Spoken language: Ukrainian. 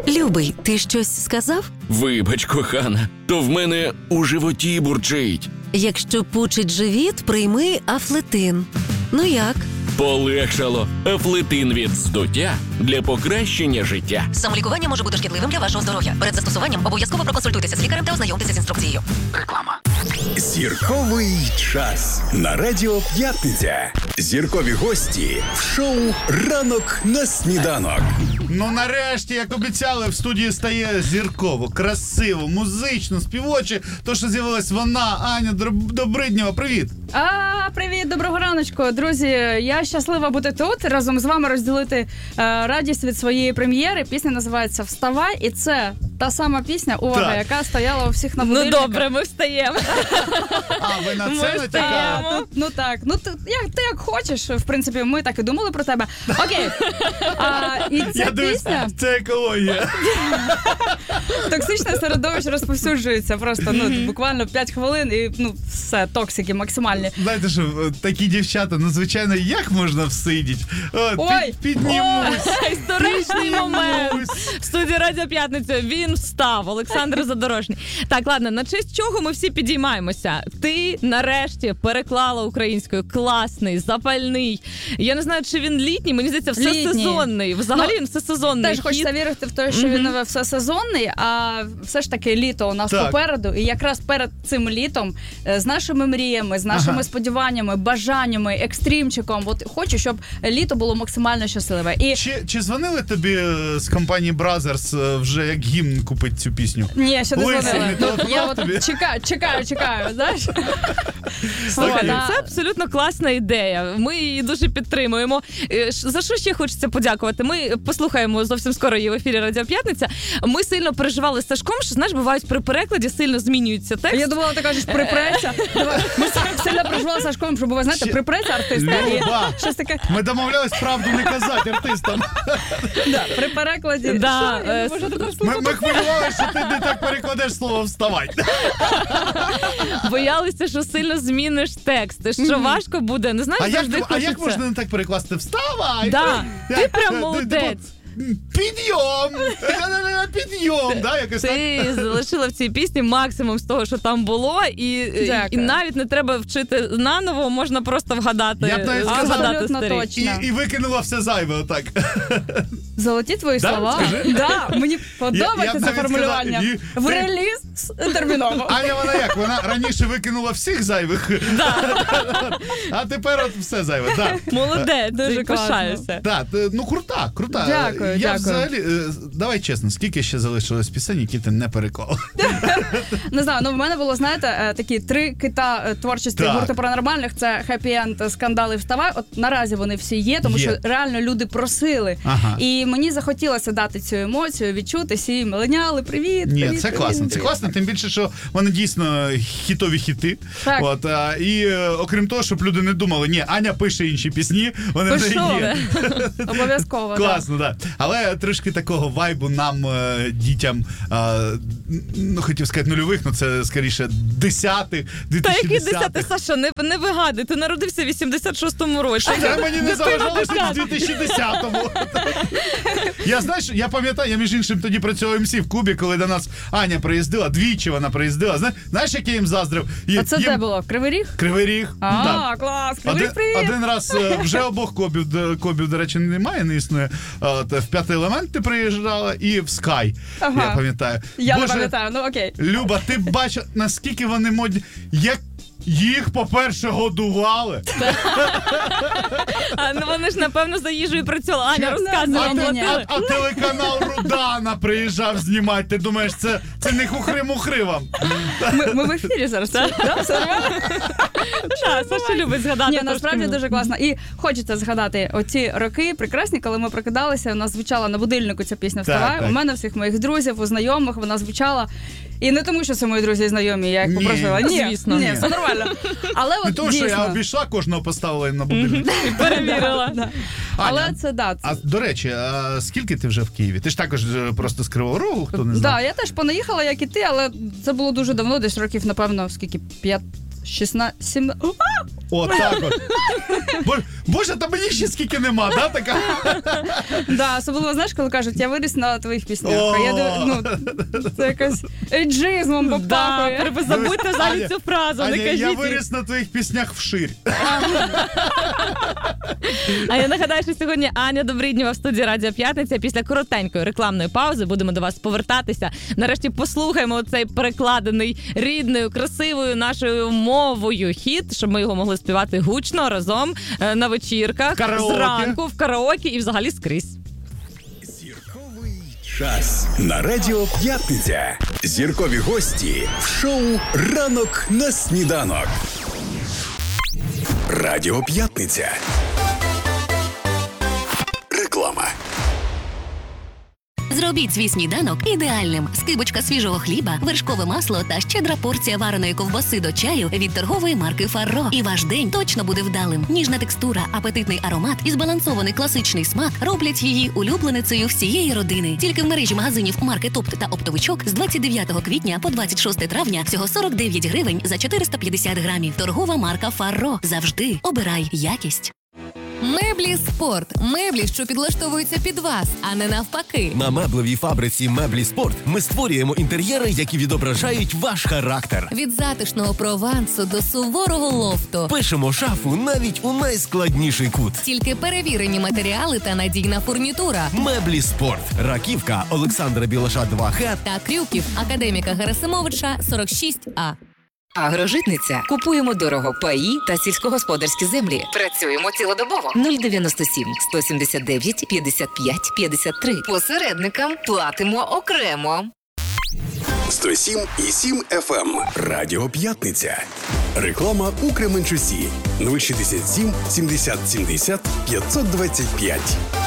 Любий, ти щось сказав? Вибач, кохана, то в мене у животі бурчить. Якщо пучить живіт, прийми Афлетин. Ну як? Полегшало. Афлетин від здуття для покращення життя. Самолікування може бути шкідливим для вашого здоров'я. Перед застосуванням обов'язково проконсультуйтеся з лікарем та ознайомтеся з інструкцією. Реклама. Зірковий час на Радіо П'ятниця. Зіркові гості в шоу «Ранок на сніданок». Ну нарешті, як обіцяли, в студії стає зірково, красиво, музично, співоче. То, що з'явилась вона, Аня Добриднєва. Привіт! Привіт, доброго раночку, друзі. Я щаслива бути тут, разом з вами розділити радість від своєї прем'єри. Пісня називається «Вставай», і це та сама пісня, увага, яка стояла у всіх на будильниках. Ну добре, ми встаємо. А, ви на це натякали? Ну так, ти як хочеш, в принципі, ми так і думали про тебе. Окей. І ця пісня... Це екологія. Токсичне середовище розповсюджується просто, буквально 5 хвилин і, все, токсики максимальні. Знаєте що, такі дівчата, звичайно, як можна всидіти? Піднімусь. Історичний момент. В студії Радіо П'ятниця. Він встав. Олександр Задорожній. Так, ладно, на честь чого ми всі підіймаємося? Ти, нарешті, переклала українською. Класний, запальний. Я не знаю, чи він літній. Мені здається, всесезонний. Взагалі він всесезонний. Теж хочеться вірити в те, що він всесезонний, а все ж таки літо у нас попереду. І якраз перед цим літом з нашими мріями, з нашими сподіваннями, бажаннями, екстримчиком, хочу, щоб літо було максимально щасливе. І... Чи дзвонили тобі з компанії Brothers вже як гімн купити цю пісню? Ні, ще не дзвонили. Я чекаю, знаєш? Це абсолютно класна ідея. Ми її дуже підтримуємо. За що ще хочеться подякувати? Ми послухаємо зовсім скоро її в ефірі Радіо П'ятниця. Ми сильно переживали з Сашком, що, знаєш, бувають при перекладі сильно змінюється текст. Я думала, ти кажеш, припреться. Ми сильно переживали з Сашком, що буває, знаєте, припреться артиста. Щось таке. Ми домовлялись правду не казати артистам. При перекладі. Ми хвилювалися, що ти не так перекладеш слово «вставай». Боялися, що сильно зміниш текст, що важко буде. Не знаєш, завжди хочеться. А як можна не так перекласти «вставай»? Да, ти прям молодець. Підйом! Підйом! Ти залишила в цій пісні максимум з того, що там було, і навіть не треба вчити наново, можна просто вгадати. Я б навіть абсолютно точно. І викинула все зайве отак. Золоті твої слова. Да, мені подобається це формулювання. В реліз терміново. Аня, вона як? Вона раніше викинула всіх зайвих, а тепер от все зайве. Молодець, дуже пишаюся. Так, ну крута. Дякую. Я взагалі, давай чесно, скільки ще залишилось пісень, які ти не переклала? Не знаю, в мене було, знаєте, такі 3 кита творчості гурту Паранормальних. Це «Хеппі Енд», «Скандали», «Вставай». От наразі вони всі є, тому що реально люди просили. І мені захотілося дати цю емоцію, відчути всі меленяли, привіт. Ні, це класно. Це класно, тим більше, що вони дійсно хітові хіти. От, і окрім того, щоб люди не думали, ні, Аня пише інші пісні, вони вже є. Обов'язково, класно, так. Але трошки такого вайбу нам, дітям, хотів сказати нульових, це скоріше 10-х, 2010-х. Та які 10-х, Саша, не вигадуй, ти народився в 86-му році. А мені не заважало, що в 2010-му. Я пам'ятаю, я між іншим тоді працював МС в Кубі, коли до нас Аня приїздила, двічі вона приїздила. Знаєш, як я їм заздрив? А це де було? Кривий Ріг? Кривий Ріг. Клас, Кривий Ріг, привіт! Один раз, вже обох Кобів, до речі, немає, не існує. В «П'ятий елемент» ти приїжджала і в Sky, я пам'ятаю. Я не пам'ятаю, окей. Люба, ти бачила, наскільки вони модні, як їх, по-перше, годували. Вони ж, напевно, за їжею працювали. Аня, розказує, вам платили. А телеканал Рудана приїжджав знімати. Ти думаєш, це не хухри-мухри вам? Ми в ефірі зараз. Все нормально? Так, Саша любить згадати. Ні, насправді дуже класно. І хочеться згадати оці роки прекрасні, коли ми прокидалися, у нас звучала на будильнику ця пісня «Вставай». У мене, всіх моїх друзів, у знайомих вона звучала. І не тому, що це мої друзі і знайомі, я їх попросила. Ні, звісно. Ні, все нормально. Але не тому, що я обійшла, кожного поставила їм на будильник. І перевірила. Але це А, до речі, скільки ти вже в Києві? Ти ж також просто з Кривого Рогу, хто не знає? Так, я теж понаїхала, як і ти, але це було дуже давно, десь років, напевно, скільки, 5, 16, 17... Отак от. Боже, та мені ще скільки нема, да, така? Да, особливо, знаєш, коли кажуть, я виріс на твоїх піснях. А я це якось ейджизмом попахує. Забудьте взагалі цю фразу, Аня, не кажіть. я виріс на твоїх піснях вширь. А я нагадаю, що сьогодні Аня Добриднєва в студії Радіо П'ятниця. Після коротенької рекламної паузи будемо до вас повертатися. Нарешті послухаємо оцей перекладений рідною, красивою нашою мовою хіт, щоб ми його могли співати гучно разом на вечірках, Караоке. зранку, в караоке і взагалі скрізь. Зірковий час на Радіо П'ятниця. Зіркові гості в шоу «Ранок на сніданок». Радіо П'ятниця. Реклама. Зробіть свій сніданок ідеальним. Скибочка свіжого хліба, вершкове масло та щедра порція вареної ковбаси до чаю від торгової марки Фарро. І ваш день точно буде вдалим. Ніжна текстура, апетитний аромат і збалансований класичний смак роблять її улюбленицею всієї родини. Тільки в мережі магазинів маркет Опт та Оптовичок з 29 квітня по 26 травня всього 49 гривень за 450 грамів. Торгова марка Фарро. Завжди обирай якість. Меблі Спорт. Меблі, що підлаштовуються під вас, а не навпаки. На меблевій фабриці Меблі Спорт ми створюємо інтер'єри, які відображають ваш характер. Від затишного провансу до суворого лофту. Пишемо шафу навіть у найскладніший кут. Тільки перевірені матеріали та надійна фурнітура. Меблі Спорт. Раківка Олександра Білаша 2Х. Та Крюків академіка Герасимовича 46А. Агрожитниця. Купуємо дорого паї та сільськогосподарські землі. Працюємо цілодобово. 097 179 55 53. Посередникам платимо окремо. 107,7 FM. Радіо П'ятниця. Реклама у Кременчусі. 067 70 70 525.